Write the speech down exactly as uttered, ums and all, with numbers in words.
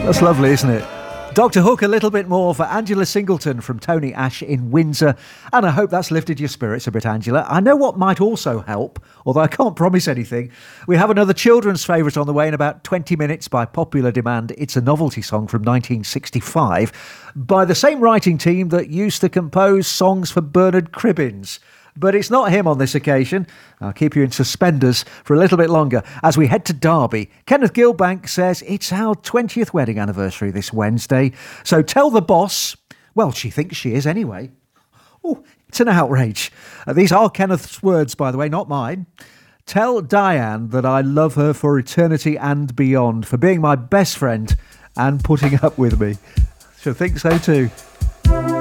That's lovely, isn't it? Doctor Hook, a little bit more for Angela Singleton from Tony Ash in Windsor. And I hope that's lifted your spirits a bit, Angela. I know what might also help, although I can't promise anything. We have another children's favourite on the way in about twenty minutes by popular demand. It's a novelty song from nineteen sixty-five by the same writing team that used to compose songs for Bernard Cribbins. But it's not him on this occasion. I'll keep you in suspenders for a little bit longer as we head to Derby. Kenneth Gilbank says it's our twentieth wedding anniversary this Wednesday. So tell the boss, well, she thinks she is anyway. Oh, it's an outrage. Uh, these are Kenneth's words, by the way, not mine. Tell Diane that I love her for eternity and beyond, for being my best friend and putting up with me. She'll think so too.